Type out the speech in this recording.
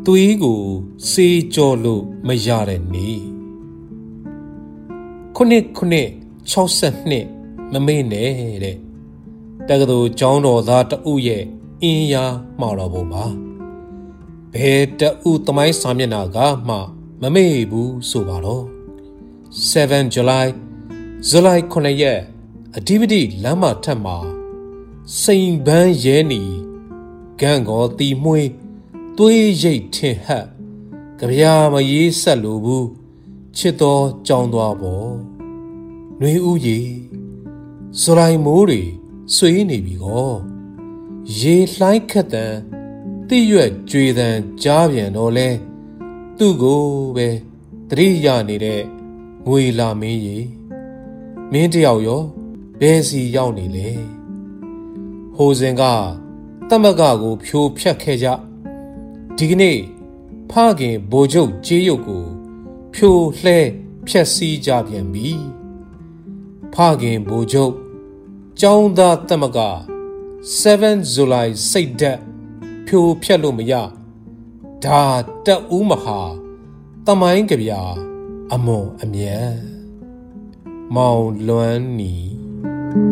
သွေးကိုစေးကြောလို့မရတဲ့နေ့9/9/62မမေ့နဲ့တဲ့တက္ကသိုလ်ကျောင်းတော်သားတဦးရဲ့အင်းယားမှာတော်ပုံပါဘယ်တဦးသမိုင်းစာမျက်နှာကမှမမေ့ဘူးဆိုပါတော့7 July ဇူလိုင်9ရက်အဓိပတိလမ်းမထက်မှာစိန်ပန်းရဲနီဂန့်ကောတီမွှေးသွေးရိတ်ထင်ဟပ်ကြပြာမရေးဆက်လိုဘူးချစ်တော်ကြောင်းသွားပေါ်ຫນွေဥရေဇူလိုင်မိုးတွေဆွေးနေပြီကောရေလှိုင်းခက်တန်တိရွက်ကြွေတန်ကြားပြန်တော့လဲသူ့ကိုပဲတတိယနေတဲ့ငွေလာမင်းရေမင်းတယောက်ရောဘယ်စီရောက်နေလဲဟိုစဉ်ကတမကကိုဖြိုဖျက်ခဲ့ကြဒီကနေ့ဖခင်ဘိုလ်ချုပ်ကြေးရုပ်ကိုဖြိုလှဲဖျက်ဆီးကြပြန်ပြီဖခင်ဘိုလ်ချုပ်ကျောင်းသားတမက7 July စိတ်ဓာတ်ဖြိုဖျက်လို့မရဒါတက်ဦးမဟာတမိုင်းကြပြအမွန်အမြတ်မောင်လွမ်းနီ